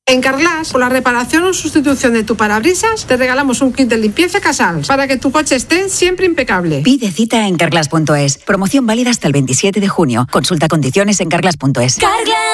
En Carglass, por la reparación o sustitución de tu parabrisas, te regalamos un kit de limpieza Casals para que tu coche esté siempre impecable. Pide cita en carglass.es. Promoción válida hasta el 27 de junio. Consulta condiciones en carglass.es. Carglass.